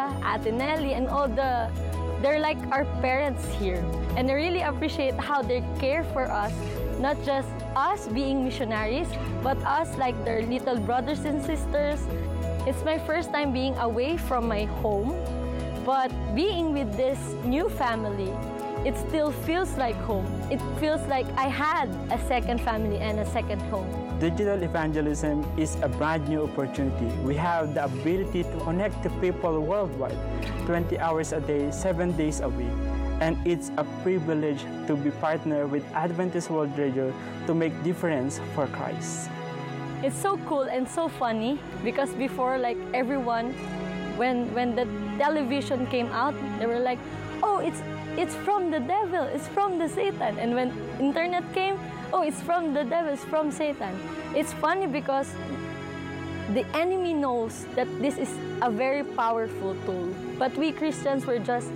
Tia, Ate Nelly, and they're like our parents here. And I really appreciate how they care for us, not just us being missionaries, but us like their little brothers and sisters. It's my first time being away from my home, but being with this new family, it still feels like home. It feels like I had a second family and a second home. Digital evangelism is a brand new opportunity. We have the ability to connect to people worldwide, 20 hours a day, 7 days a week. And it's a privilege to be partnered with Adventist World Radio to make difference for Christ. It's so cool and so funny because before, like everyone, when the television came out, they were like, oh, it's from the devil, it's from the Satan. And when internet came, oh, it's from the devil, it's from Satan. It's funny because the enemy knows that this is a very powerful tool. But we Christians were just,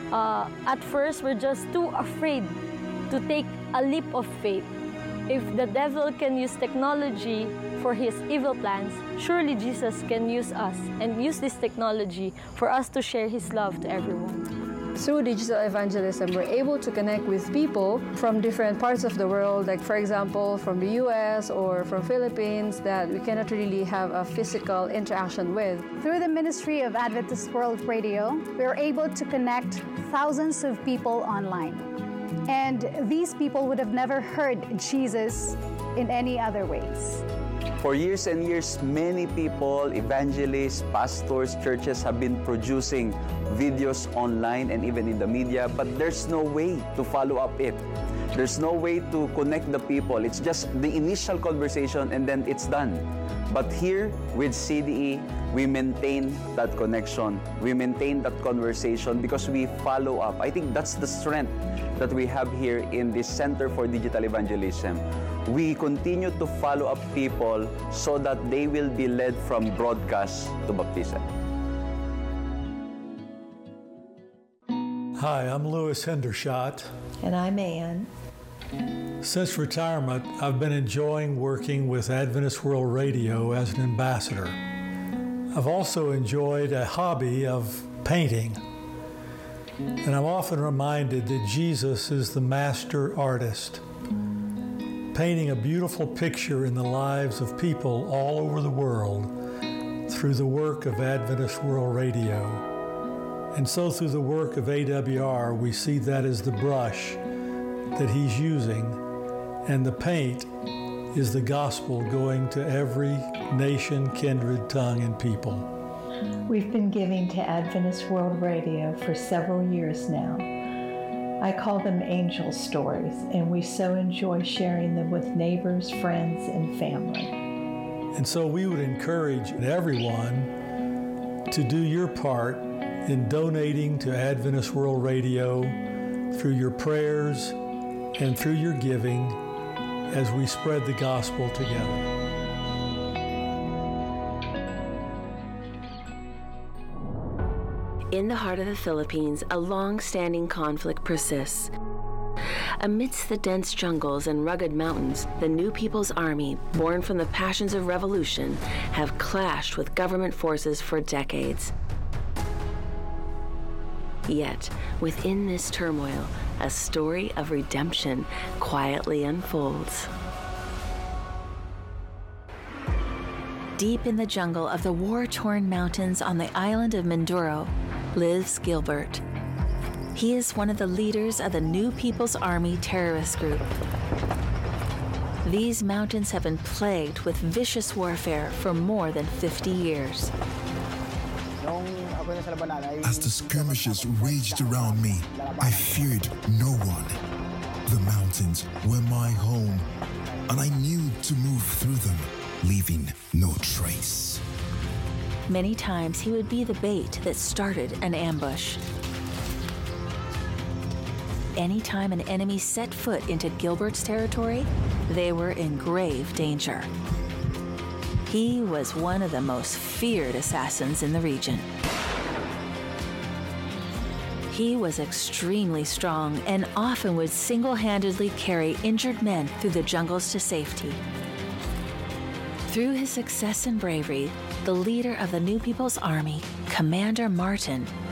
at first, we're just too afraid to take a leap of faith. If the devil can use technology for his evil plans, surely Jesus can use us and use this technology for us to share his love to everyone. Through digital evangelism, we're able to connect with people from different parts of the world, like for example, from the US or from Philippines that we cannot really have a physical interaction with. Through the ministry of Adventist World Radio, we are able to connect thousands of people online. And these people would have never heard Jesus in any other ways. For years and years, many people, evangelists, pastors, churches have been producing videos online and even in the media, but there's no way to follow up it. There's no way to connect the people. It's just the initial conversation and then it's done. But here with CDE, we maintain that connection. We maintain that conversation because we follow up. I think that's the strength that we have here in this Center for Digital Evangelism. We continue to follow up people so that they will be led from broadcast to baptism. Hi, I'm Louis Hendershot. And I'm Ann. Since retirement, I've been enjoying working with Adventist World Radio as an ambassador. I've also enjoyed a hobby of painting. And I'm often reminded that Jesus is the master artist, painting a beautiful picture in the lives of people all over the world through the work of Adventist World Radio. And so through the work of AWR, we see that as the brush that he's using, and the paint is the gospel going to every nation, kindred, tongue, and people. We've been giving to Adventist World Radio for several years now. I call them angel stories, and we so enjoy sharing them with neighbors, friends, and family. And so we would encourage everyone to do your part in donating to Adventist World Radio through your prayers and through your giving as we spread the gospel together. In the heart of the Philippines, a long-standing conflict persists. Amidst the dense jungles and rugged mountains, the New People's Army, born from the passions of revolution, have clashed with government forces for decades. Yet, within this turmoil, a story of redemption quietly unfolds. Deep in the jungle of the war-torn mountains on the island of Mindoro lives Gilbert. He is one of the leaders of the New People's Army terrorist group. These mountains have been plagued with vicious warfare for more than 50 years. As the skirmishes raged around me, I feared no one. The mountains were my home, and I knew to move through them, leaving no trace. Many times he would be the bait that started an ambush. Anytime an enemy set foot into Gilbert's territory, they were in grave danger. He was one of the most feared assassins in the region. He was extremely strong and often would single-handedly carry injured men through the jungles to safety. Through his success and bravery, the leader of the New People's Army, Commander Martin,